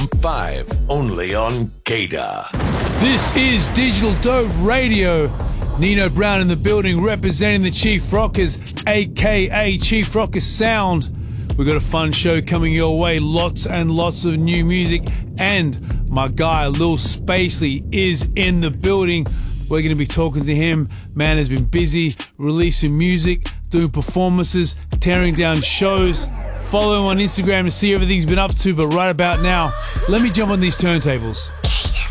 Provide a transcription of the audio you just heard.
from 5, only on Gator. This is Digital Dope Radio. Nino Brown in the building representing the Chief Rockers, aka Chief Rockers Sound. We've got a fun show coming your way, lots and lots of new music, and my guy Lil Spacely is in the building. We're going to be talking to him. Man has been busy releasing music, doing performances, tearing down shows. Follow him on Instagram to see everything he's been up to, but right about now, let me jump on these turntables.